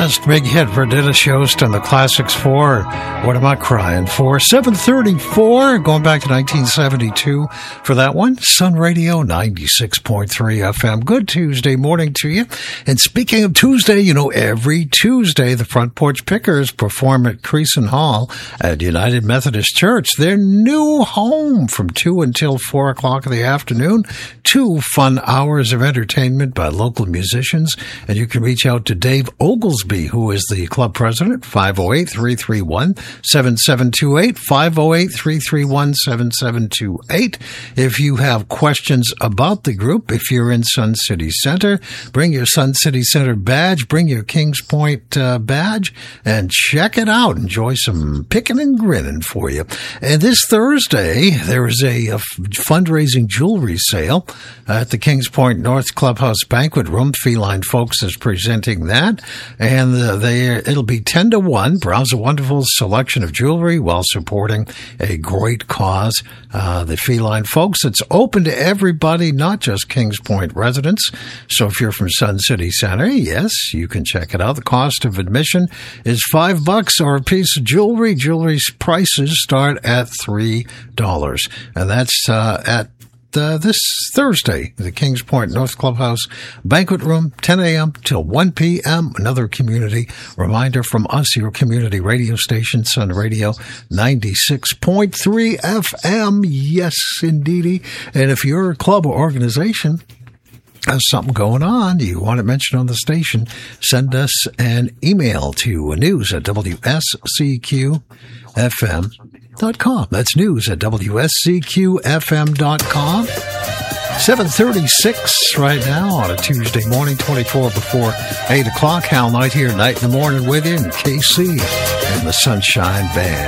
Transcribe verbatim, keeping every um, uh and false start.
last big hit for Dennis Yost and the Classics four. What Am I Crying For? seven thirty-four, going back to nineteen seventy-two for that one. Sun Radio ninety-six point three F M. Good Tuesday morning to you. And speaking of Tuesday, you know, every Tuesday the Front Porch Pickers perform at Creason Hall at United Methodist Church, their new home, from two until four o'clock in the afternoon. Two fun hours of entertainment by local musicians. And you can reach out to Dave Oglesby, who is the club president, five oh eight, three three one, seven seven two eight, five oh eight, three three one, seven seven two eight. If you have questions about the group, if you're in Sun City Center, bring your Sun City Center badge, bring your Kings Point uh, badge, and check it out. Enjoy some picking and grinning for you. And this Thursday, there is a, a fundraising jewelry sale at the Kings Point North Clubhouse Banquet Room. Feline Folks is presenting that, and uh, they it'll be ten to one. Browse a wonderful selection of jewelry while supporting a great cause. Uh, the Feline Folks, it's open to everybody, not just Kings Point residents. So if you're from Sun City Center, yes, you can check it out. The cost of admission is five bucks or a piece of jewelry. Jewelry's prices start at three dollars, and that's uh, at Uh, this Thursday, the Kings Point North Clubhouse Banquet Room, ten a.m. till one p.m. Another community reminder from us, your community radio station, Sun Radio ninety-six point three F M. Yes, indeedy. And if you're a club or organization has something going on, you want it mentioned on the station, send us an email to news at W S C Q F M dot com. That's news at W S C Q F M dot com. seven thirty-six right now on a Tuesday morning, twenty-four before eight o'clock. Hal Knight here, Night in the Morning with you, and K C and the Sunshine Band.